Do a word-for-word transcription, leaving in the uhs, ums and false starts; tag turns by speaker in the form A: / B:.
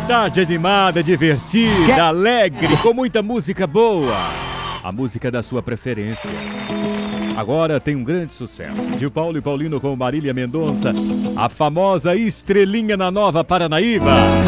A: Tarde animada, divertida, alegre, com muita música boa. A música da sua preferência. Agora tem um grande sucesso. De Paulo e Paulino com Marília Mendonça, a famosa Estrelinha na Nova Paranaíba.